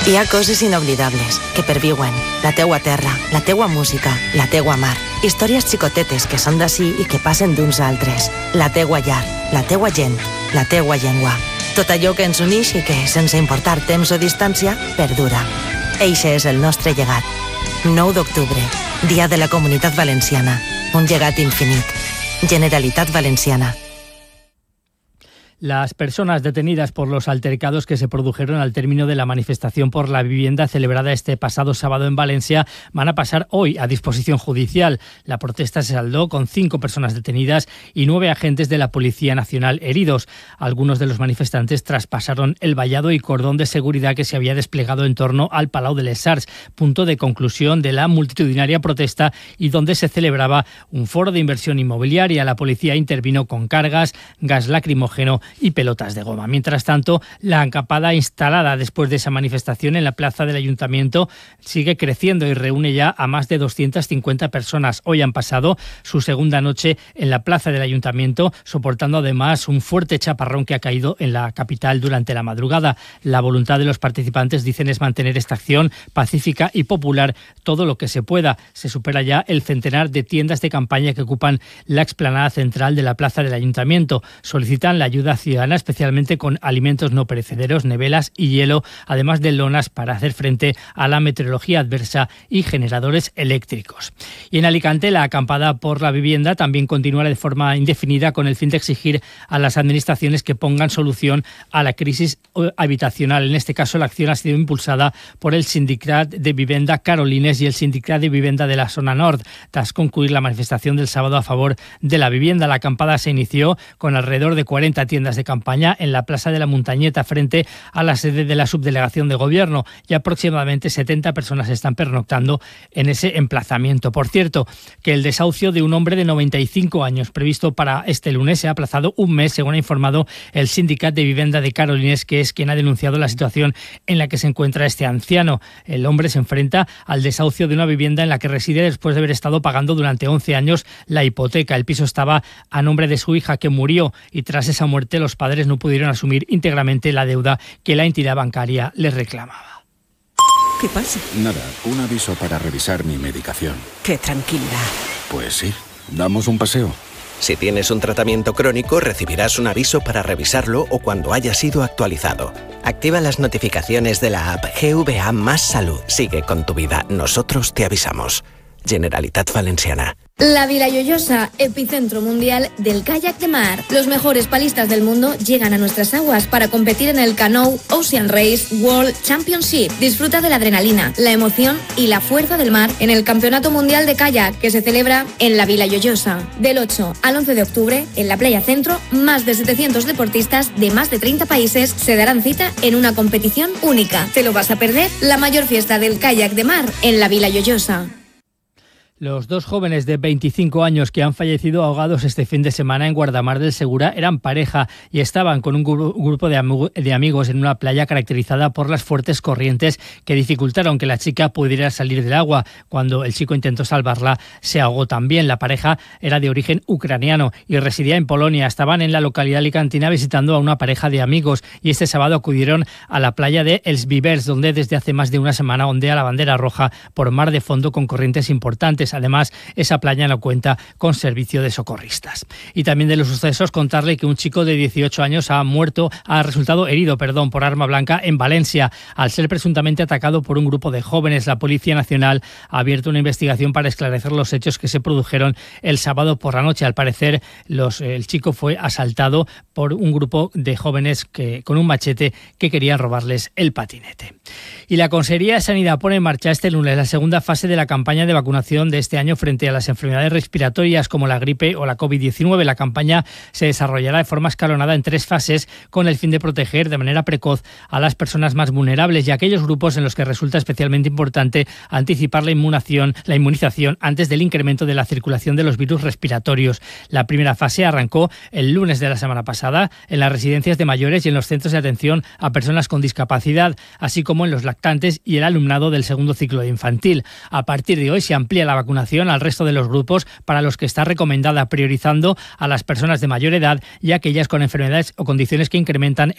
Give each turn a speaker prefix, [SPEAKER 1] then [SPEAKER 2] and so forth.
[SPEAKER 1] Hi ha coses inoblidables que perviuen. La teua terra, la teua música, la teua mar. Històries xicotetes que són d'ací i que passen d'uns a altres. La teua llar, la teua gent, la teua llengua. Tot allò que ens unix i que, sense importar temps o distància, perdura. Eixe és el nostre llegat. 9 d'octubre, Dia de la Comunitat Valenciana. Un llegat infinit. Generalitat Valenciana.
[SPEAKER 2] Las personas detenidas por los altercados que se produjeron al término de la manifestación por la vivienda celebrada este pasado sábado en Valencia van a pasar hoy a disposición judicial. La protesta se saldó con 5 personas detenidas y 9 agentes de la Policía Nacional heridos. Algunos de los manifestantes traspasaron el vallado y cordón de seguridad que se había desplegado en torno al Palau de les Arts, punto de conclusión de la multitudinaria protesta y donde se celebraba un foro de inversión inmobiliaria. La policía intervino con cargas, gas lacrimógeno y pelotas de goma. Mientras tanto, la acampada instalada después de esa manifestación en la plaza del Ayuntamiento sigue creciendo y reúne ya a más de 250 personas. Hoy han pasado su segunda noche en la plaza del Ayuntamiento, soportando además un fuerte chaparrón que ha caído en la capital durante la madrugada. La voluntad de los participantes, dicen, es mantener esta acción pacífica y popular todo lo que se pueda. Se supera ya el centenar de tiendas de campaña que ocupan la explanada central de la plaza del Ayuntamiento. Solicitan la ayuda ciudadana, especialmente con alimentos no perecederos, nevelas y hielo, además de lonas para hacer frente a la meteorología adversa y generadores eléctricos. Y en Alicante, la acampada por la vivienda también continúa de forma indefinida con el fin de exigir a las administraciones que pongan solución a la crisis habitacional. En este caso, la acción ha sido impulsada por el Sindicat de Vivenda Carolines y el Sindicat de Vivenda de la Zona Nord. Tras concluir la manifestación del sábado a favor de la vivienda, la acampada se inició con alrededor de 40 tiendas de campaña en la Plaza de la Montañeta frente a la sede de la subdelegación de gobierno y aproximadamente 70 personas están pernoctando en ese emplazamiento. Por cierto, que el desahucio de un hombre de 95 años previsto para este lunes se ha aplazado un mes, según ha informado el Sindicat de Vivenda de Carolines, que es quien ha denunciado la situación en la que se encuentra este anciano. El hombre se enfrenta al desahucio de una vivienda en la que reside después de haber estado pagando durante 11 años la hipoteca. El piso estaba a nombre de su hija, que murió, y tras esa muerte los padres no pudieron asumir íntegramente la deuda que la entidad bancaria les reclamaba.
[SPEAKER 3] ¿Qué pasa?
[SPEAKER 4] Nada, un aviso para revisar mi medicación.
[SPEAKER 3] Qué tranquilidad.
[SPEAKER 4] Pues sí, damos un paseo.
[SPEAKER 5] Si tienes un tratamiento crónico, recibirás un aviso para revisarlo o cuando haya sido actualizado. Activa las notificaciones de la app GVA Más Salud. Sigue con tu vida. Nosotros te avisamos. Generalitat Valenciana.
[SPEAKER 6] La Vila Lloyosa, epicentro mundial del kayak de mar. Los mejores palistas del mundo llegan a nuestras aguas para competir en el Canoe Ocean Race World Championship. Disfruta de la adrenalina, la emoción y la fuerza del mar en el Campeonato Mundial de Kayak que se celebra en la Vila Lloyosa. Del 8 al 11 de octubre, en la Playa Centro, más de 700 deportistas de más de 30 países se darán cita en una competición única. ¿Te lo vas a perder? La mayor fiesta del kayak de mar en la Vila Lloyosa.
[SPEAKER 2] Los 2 jóvenes de 25 años que han fallecido ahogados este fin de semana en Guardamar del Segura eran pareja y estaban con un grupo de amigos en una playa caracterizada por las fuertes corrientes que dificultaron que la chica pudiera salir del agua. Cuando el chico intentó salvarla, se ahogó también. La pareja era de origen ucraniano y residía en Polonia. Estaban en la localidad alicantina visitando a una pareja de amigos y este sábado acudieron a la playa de Els Vivers, donde desde hace más de una semana ondea la bandera roja por mar de fondo con corrientes importantes. Además, esa playa no cuenta con servicio de socorristas. Y también de los sucesos, contarle que un chico de 18 años ha resultado herido por arma blanca en Valencia, al ser presuntamente atacado por un grupo de jóvenes. La Policía Nacional ha abierto una investigación para esclarecer los hechos que se produjeron el sábado por la noche. Al parecer, el chico fue asaltado por un grupo de jóvenes con un machete que querían robarles el patinete. Y la Consejería de Sanidad pone en marcha este lunes la segunda fase de la campaña de vacunación de este año frente a las enfermedades respiratorias como la gripe o la COVID-19. La campaña se desarrollará de forma escalonada en 3 fases con el fin de proteger de manera precoz a las personas más vulnerables y a aquellos grupos en los que resulta especialmente importante anticipar la inmunización antes del incremento de la circulación de los virus respiratorios. La primera fase arrancó el lunes de la semana pasada en las residencias de mayores y en los centros de atención a personas con discapacidad, así como en los lactantes y el alumnado del segundo ciclo de infantil. A partir de hoy se amplía la vacunación al resto de los grupos para los que está recomendada, priorizando a las personas de mayor edad y a aquellas con enfermedades o condiciones que incrementan